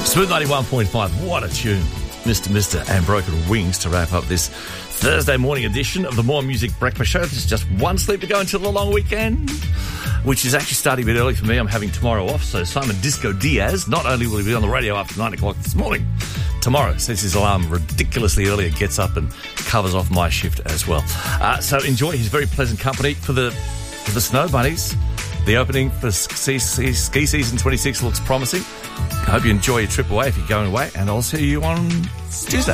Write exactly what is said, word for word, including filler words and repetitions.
Smooth ninety-one point five, what a tune. Mister Mister and Broken Wings to wrap up this Thursday morning edition of the More Music Breakfast Show. There's just one sleep to go until the long weekend, which is actually starting a bit early for me. I'm having tomorrow off, so Simon Disco Diaz, not only will he be on the radio after nine o'clock this morning, tomorrow sets his alarm ridiculously early and gets up and covers off my shift as well. Uh, so enjoy his very pleasant company for the for the Snow Bunnies. The opening for ski, ski, ski season twenty-six looks promising. I hope you enjoy your trip away if you're going away, and I'll see you on Tuesday.